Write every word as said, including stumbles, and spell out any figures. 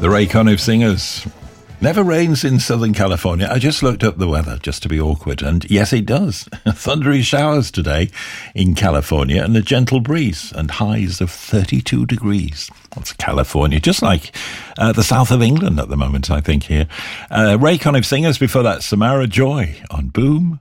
The Ray Conniff Singers. Never rains in Southern California. I just looked up the weather just to be awkward, and yes, it does. Thundery showers today in California and a gentle breeze and highs of thirty-two degrees. That's California, just like uh, the south of England at the moment, I think, here. Uh, Ray Conniff Singers, before that, Samara Joy on Boom